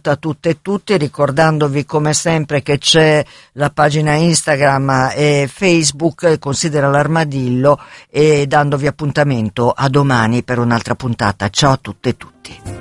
saluta a tutte e tutti, ricordandovi come sempre che c'è la pagina Instagram e Facebook, Considera l'Armadillo, e dandovi appuntamento a domani per un'altra puntata. Ciao a tutte e tutti.